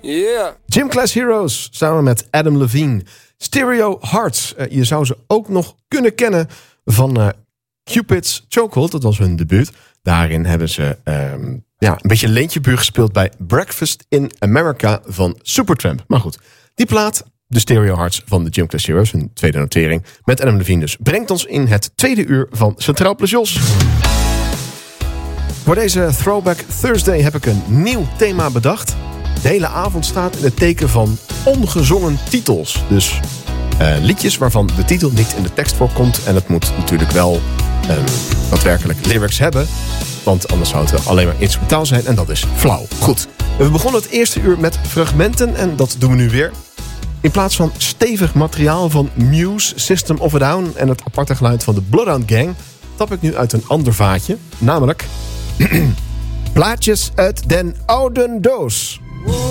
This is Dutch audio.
Yeah. Gym Class Heroes samen met Adam Levine. Stereo Hearts. Je zou ze ook nog kunnen kennen van Cupid's Chokehold. Dat was hun debuut. Daarin hebben ze een beetje leentjebuur gespeeld bij Breakfast in America van Supertramp. Maar goed, die plaat, de Stereo Hearts van de Gym Class Heroes, hun tweede notering, met Adam Levine dus, brengt ons in het tweede uur van Centraal Plus Jos. Voor deze Throwback Thursday heb ik een nieuw thema bedacht. De hele avond staat in het teken van ongezongen titels. Dus liedjes waarvan de titel niet in de tekst voorkomt. En het moet natuurlijk wel daadwerkelijk lyrics hebben. Want anders zou het alleen maar instrumentaal zijn. En dat is flauw. Goed. We begonnen het eerste uur met fragmenten. En dat doen we nu weer. In plaats van stevig materiaal van Muse, System of a Down en het aparte geluid van de Bloodhound Gang, tap ik nu uit een ander vaatje. Namelijk plaatjes uit den oude doos.